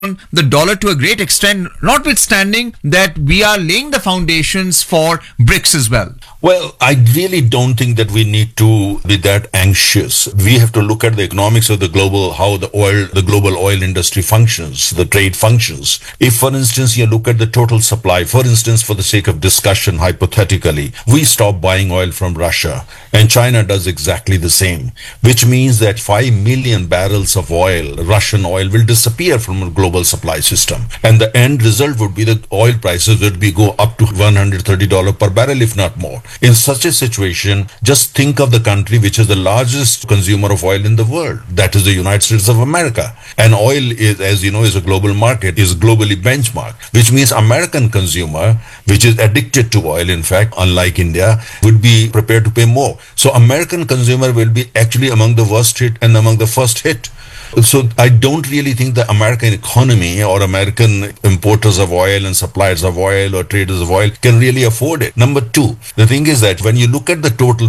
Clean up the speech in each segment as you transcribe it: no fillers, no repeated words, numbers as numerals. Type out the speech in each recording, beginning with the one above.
the dollar to a great extent, notwithstanding that we are laying the foundations for BRICS as well? Well, I really don't think that we need to be that anxious. We have to look at the economics of the global, how the global oil industry functions, the trade functions. If, for instance, you look at the total supply, for instance, for the sake of discussion, hypothetically, we stop buying oil from Russia and China does exactly the same, which means that 5 million barrels of oil, Russian oil, will disappear from a global supply system. And the end result would be that oil prices would go up to $130 per barrel, if not more. In such a situation, just think of the country which is the largest consumer of oil in the world. That is the United States of America. And oil is, as you know, is a global market, is globally benchmarked, which means American consumer, which is addicted to oil, in fact, unlike India, would be prepared to pay more. So American consumer will be actually among the worst hit and among the first hit. So I don't really think the American economy or American importers of oil and suppliers of oil or traders of oil can really afford it. Number two, the thing is that when you look at the total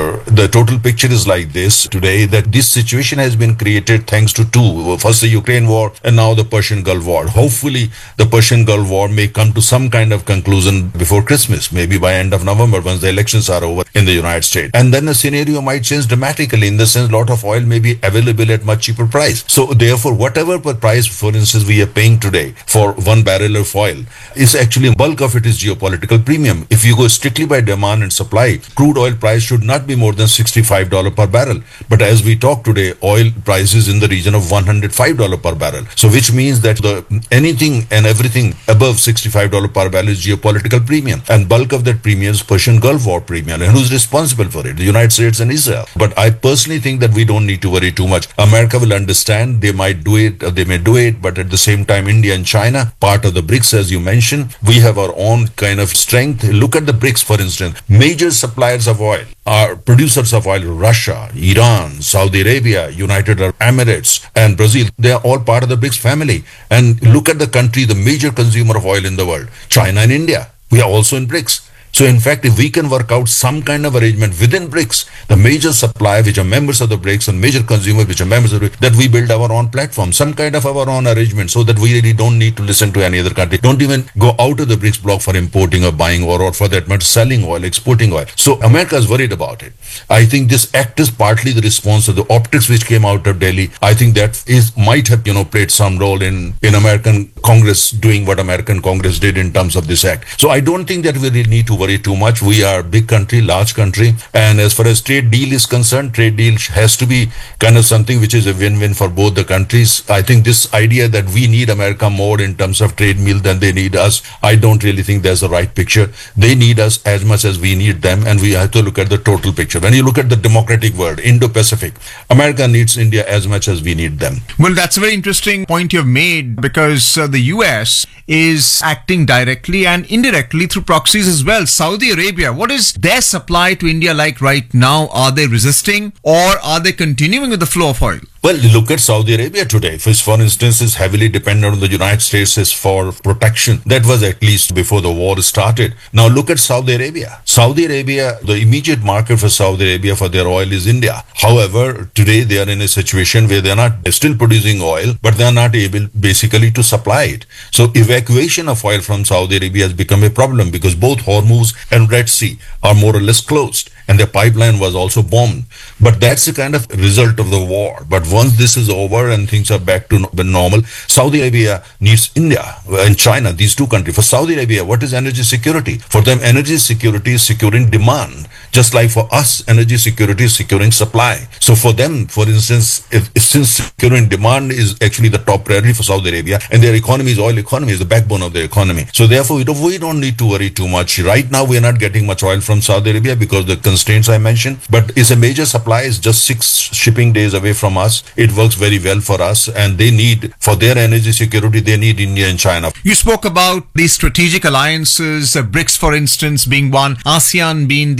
picture is like this today, that this situation has been created thanks to two. First the Ukraine war and now the Persian Gulf War. Hopefully the Persian Gulf War may come to some kind of conclusion before Christmas, maybe by end of November once the elections are over in the United States. And then the scenario might change dramatically in the sense a lot of oil may be available at much cheaper price. So therefore, whatever price, for instance, we are paying today for 1 barrel of oil, is actually bulk of it is geopolitical premium. If you go strictly by demand and supply, crude oil price should not be more than $65 per barrel. But as we talk today, oil prices in the region of $105 per barrel. So which means that anything and everything above $65 per barrel is geopolitical premium. And bulk of that premium is Persian Gulf War premium. And who's responsible for it? The United States and Israel. But I personally think that we don't need to worry too much. America will understand. They might do it, or they may do it, but at the same time, India and China, part of the BRICS, as you mentioned, we have our own kind of strength. Look at the BRICS, for instance. Major suppliers of oil are producers of oil: Russia, Iran, Saudi Arabia, United Arab Emirates, and Brazil. They are all part of the BRICS family. And look at the country, the major consumer of oil in the world, China and India. We are also in BRICS. So in fact, if we can work out some kind of arrangement within BRICS, the major supplier which are members of the BRICS and major consumers which are members of the BRICS, that we build our own platform, some kind of our own arrangement so that we really don't need to listen to any other country. Don't even go out of the BRICS bloc for importing or buying or for that matter selling oil, exporting oil. So America is worried about it. I think this act is partly the response to the optics which came out of Delhi. I think that might have played some role in American Congress doing what American Congress did in terms of this act. So I don't think that we really need to worry too much. We are a big country, large country, and as far as trade deal is concerned, trade deal has to be kind of something which is a win-win for both the countries. I think this idea that we need America more in terms of trade deal than they need us, I don't really think there's the right picture. They need us as much as we need them, and we have to look at the total picture. When you look at the democratic world, Indo-Pacific, America needs India as much as we need them. Well, that's a very interesting point you've made, because the US is acting directly and indirectly through proxies as well. Saudi Arabia, what is their supply to India like right now? Are they resisting or are they continuing with the flow of oil? Well, look at Saudi Arabia today, which for instance is heavily dependent on the United States for protection. That was at least before the war started. Now look at Saudi Arabia. Saudi Arabia, the immediate market for Saudi Arabia for their oil is India. However, today they are in a situation where they're still producing oil, but they're not able basically to supply it. So evacuation of oil from Saudi Arabia has become a problem because both Hormuz and Red Sea are more or less closed. And their pipeline was also bombed. But that's the kind of result of the war. But once this is over and things are back to normal, Saudi Arabia needs India and China, these two countries. For Saudi Arabia, what is energy security? For them, energy security is securing demand. Just like for us, energy security is securing supply. So for them, for instance, since securing demand is actually the top priority for Saudi Arabia, and their economy is oil economy, is the backbone of their economy. So therefore, we don't need to worry too much. Right now, we are not getting much oil from Saudi Arabia because the constraints I mentioned, but it's a major supply, is just 6 shipping days away from us. It works very well for us, and they need, for their energy security, they need India and China. You spoke about these strategic alliances, BRICS for instance being one, ASEAN being the other.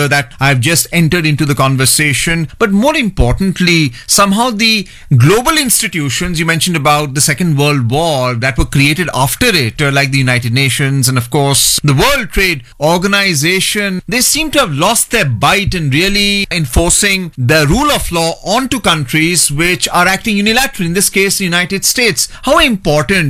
other that I've just entered into the conversation. But more importantly, somehow the global institutions, you mentioned about the Second World War that were created after it, like the United Nations and of course the World Trade Organization, they seem to have lost their bite in really enforcing the rule of law onto countries which are acting unilaterally, in this case the United States. How important